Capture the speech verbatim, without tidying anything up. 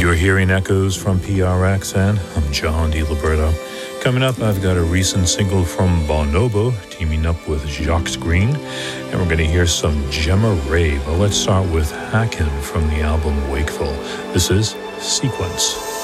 You're hearing echoes from P R X, and I'm John DiLiberto. Coming up, I've got a recent single from Bonobo teaming up with Jacques Green, and we're going to hear some Gemma Rave. Well, let's start with Hacken from the album Wakeful. This is Sequence.